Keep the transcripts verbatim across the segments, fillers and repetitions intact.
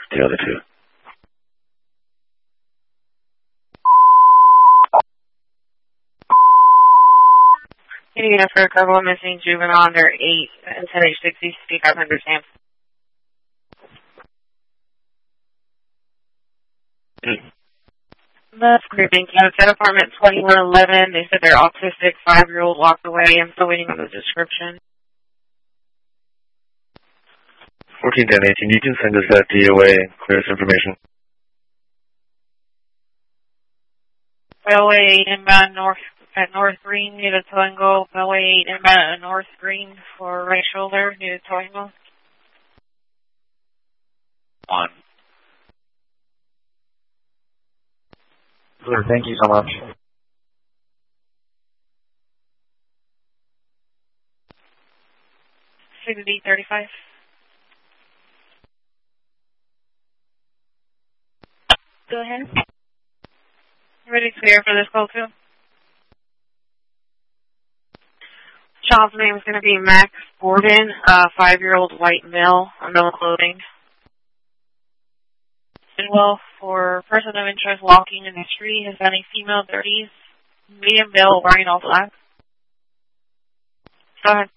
the other two. Getting a for a couple of missing juvenile under eight and ten H sixty, five hundred Sam. Mm. That's clear, thank you. It's at apartment twenty-one eleven. They said their autistic five-year-old walked away. I'm still waiting on the description. fourteen ten eighteen, you can send us that D O A and clear this information. Railway eight inbound north at North Green near the Toingo. Railway eight inbound at North Green for right shoulder near the Toingo. On. Clear, thank you so much. sixty thirty-five. Go ahead. Ready to clear for this call too? Child's name is going to be Max Gordon, uh, five-year-old white male, no clothing. And well, for person of interest walking in the street, Hispanic female, thirties, medium build, wearing all black. Go ahead.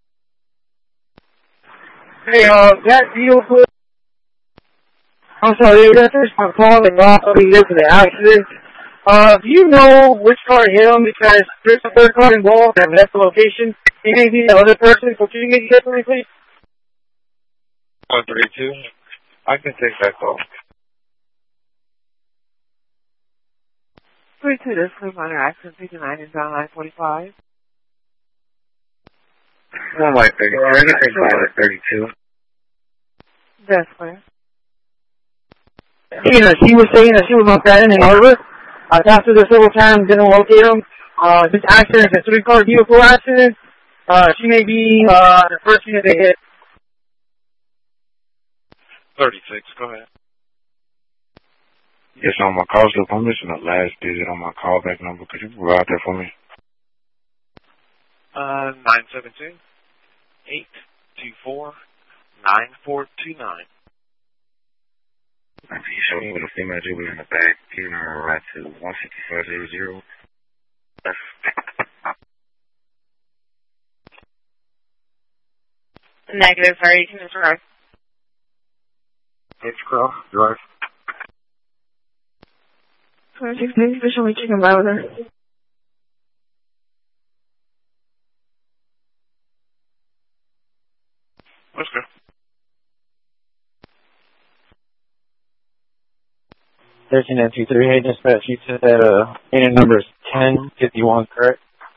Hey, uh, that vehicle. I'm sorry, that's just my call and not over here for the accident. Uh, do you know which car hit him? Because there's a third car involved that left the location. It may be the other person, so can you get it for me, please? one thirty-two. I can take that call. thirty-two, this is minor accident, fifty-nine inbound, nine forty-five. One light thirty-two. I can take five at thirty-two. That's clear. You know, she was saying that she was on Saturn in Arbor. I talked to her several times, didn't locate him. Uh, this accident is a three-car vehicle accident. Uh, she may be, uh, the person that they hit. thirty-six, go ahead. Yes, on my call slip, I'm missing the last digit on my callback number. Could you provide that for me? Uh, nine seven two, eight two four, nine four two nine. I see you showed me with a female jubilee in the back, giving her a ride to one sixty-five zero zero. Negative, sorry, you can disregard. It's cross, drive. twenty-six, maybe officially chicken louder. Let's go. thirteen nine two three, hey, dispatch, you said that, uh, unit number is ten fifty-one, correct?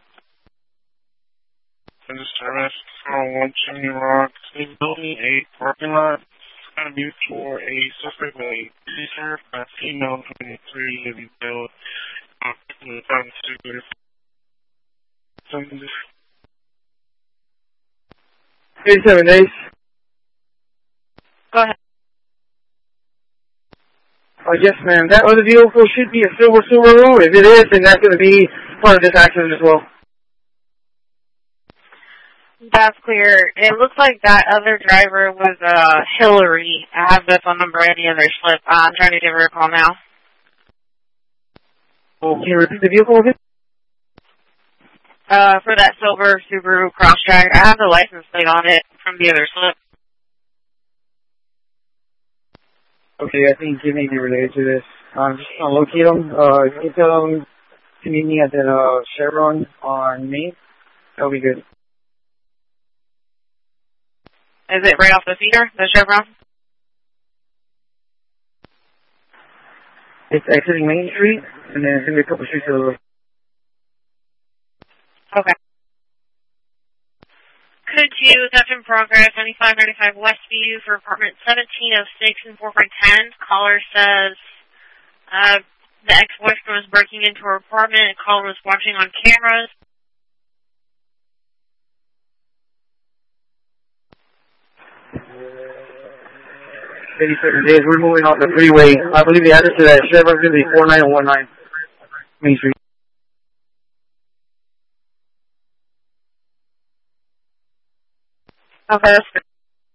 In this service, one Chimney Rock, same building, eight parking lot. It's going to be for a suspect with a t-shirt, a female, twenty-three, heavy build, uh, found super. Something just. eighty-seven days. Go ahead. Oh, yes, ma'am. That other vehicle should be a silver Subaru. If it is, then that's going to be part of this accident as well. That's clear. It looks like that other driver was uh, Hillary. I have the phone number in the other slip. Uh, I'm trying to give her a call now. Oh, can you repeat the vehicle again? Uh, for that silver Subaru Crosstrek. I have the license plate on it from the other slip. Okay, I think you may be related to this. I'm just going to locate them. Uh, you can tell them to meet me at the uh, Chevron on Main. That'll be good. Is it right off the feeder, the Chevron? It's exiting Main Street, and then it's going to be a couple streets to the left. Okay. Could you, that's in progress, ninety-five ninety-five Westview for apartment seventeen oh six and four five ten. Caller says uh, the ex-boyfriend was breaking into her apartment. Caller was watching on cameras. eighty-seven days, we're moving off the freeway. I believe the address to that Chevron is going to be four nine one nine Main Street. Okay, that's good.